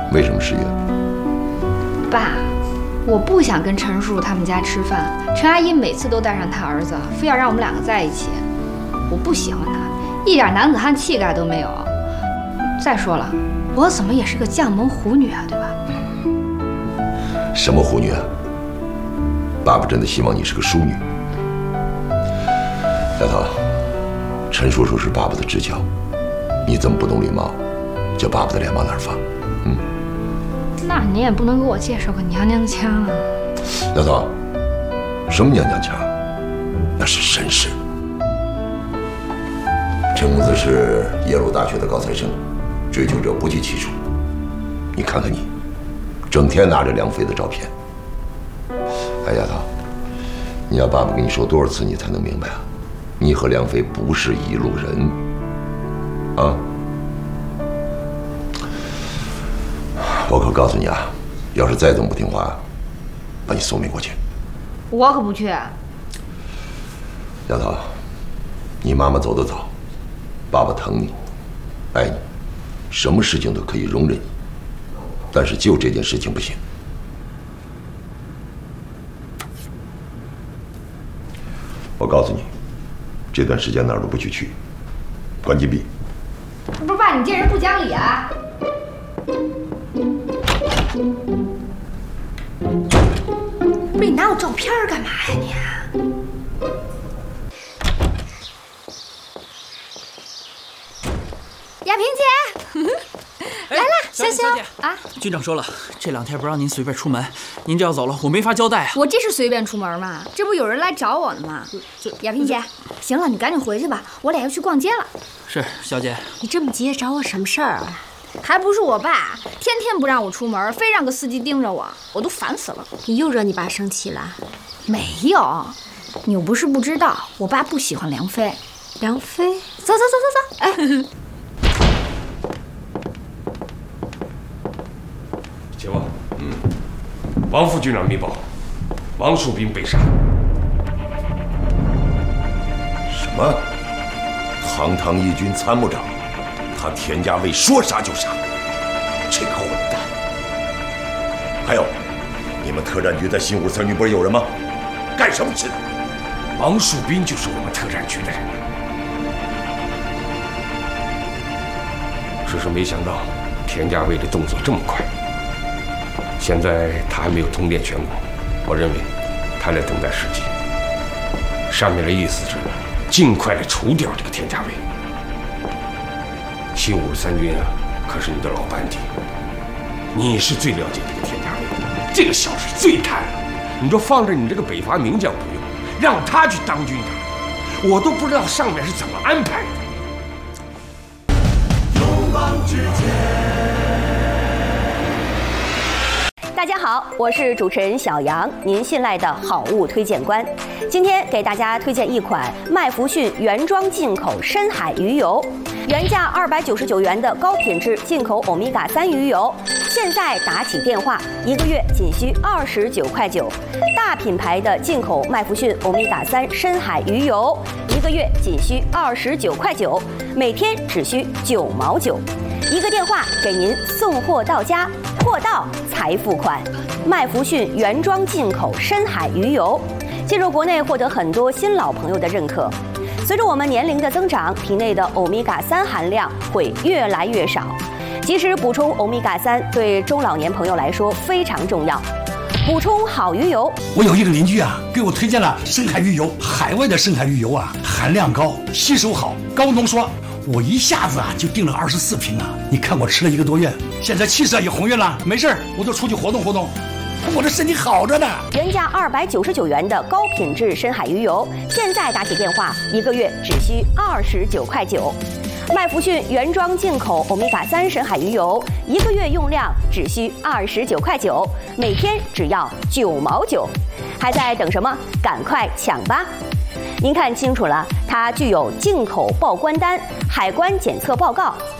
为什么失约？ 爸，我不想跟陈叔叔他们家吃饭。陈阿姨每次都带上她儿子，非要让我们两个在一起。我不喜欢他，一点男子汉气概都没有。再说了，我怎么也是个将门虎女啊，对吧？ 什么虎女啊？爸爸真的希望你是个淑女。丫头，陈叔叔是爸爸的至交，你这么不懂礼貌，叫爸爸的脸往哪儿放？ 那你也不能给我介绍个娘娘腔啊！ 丫头，什么娘娘腔？那是绅士。陈公子是耶鲁大学的高材生，追求者不计其数。你看看你，整天拿着梁飞的照片。哎，丫头，你要爸爸跟你说多少次你才能明白啊？你和梁飞不是一路人啊！我可告诉你啊，要是再这么不听话，把你送美国去。 我可不去。 丫头，你妈妈走得早，爸爸疼你，爱你，什么事情都可以容忍你，但是就这件事情不行。我告诉你，这段时间哪儿都不许去，关禁闭。 不是爸，你这人不讲理啊！不是你拿我照片干嘛呀你？亚萍姐，来了， 小姐啊！ 军长说了，这2天不让您随便出门，您这要走了，我没法交代啊。 我这是随便出门吗？这不有人来找我呢吗？亚萍姐，行了，你赶紧回去吧，我俩要去逛街了。 是，小姐。 你这么急找我什么事儿啊？ 还不是我爸，天天不让我出门，非让个司机盯着我，我都烦死了。 你又惹你爸生气了？ 没有，你又不是不知道，我爸不喜欢梁飞。 梁飞， 走，哎。 请问，王副军长密报，王树斌被杀。 什么？堂堂一军参谋长，他田家卫说杀就杀，这个混蛋！还有，你们特战局在新武3局不是有人吗？干什么吃的？ 王树斌就是我们特战局的人。只是没想到田家卫的动作这么快。现在他还没有通电全国，我认为他在等待时机。上面的意思是尽快的除掉这个田家卫。新53军啊，可是你的老班底，你是最了解这个田家卫的，这个小事最贪了。你说放着你这个北伐名将不用，让他去当军长，我都不知道上面是怎么安排的。 勇往直前。 大家好，我是主持人小杨，您信赖的好物推荐官。今天给大家推荐一款麦福逊原装进口深海鱼油，原价299元的高品质进口欧米伽3鱼油，现在打起电话，1个月仅需29块9。大品牌的进口麦福逊欧米伽3深海鱼油，1个月仅需29块9，每天只需9毛9。1个电话给您送货到家，货到才付款。麦福逊原装进口深海鱼油，进入国内获得很多新老朋友的认可。随着我们年龄的增长，体内的欧米伽3含量会越来越少，及时补充欧米伽3对中老年朋友来说非常重要。补充好鱼油， 我有一个邻居啊，给我推荐了深海鱼油。海外的深海鱼油啊，含量高，吸收好，高浓缩。我一下子就订了24瓶啊！你看我吃了1个多月，现在气色也红润了。没事我就出去活动活动，我这身体好着呢。 原价299元的高品质深海鱼油，现在打起电话，1个月只需29块9。麦福逊原装进口欧米伽3深海鱼油，1个月用量只需29块9，每天只要9毛9。还在等什么？赶快抢吧！您看清楚了，它具有进口报关单、海关检测报告、